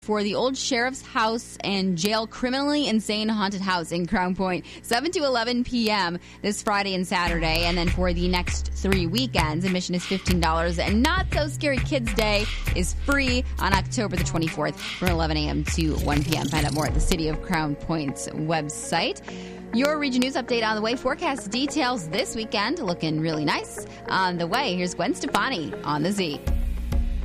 for the Old Sheriff's House and Jail Criminally Insane Haunted House in Crown Point, 7 to 11 p.m. this Friday and Saturday. And then for the next 3 weekends, admission is $15. And Not So Scary Kids Day is free on October the 24th from 11 a.m. to 1 p.m. Find out more at the City of Crown Point's website. Your Region News update on the way. Forecast details this weekend looking really nice. On the way, here's Gwen Stefani on the Z.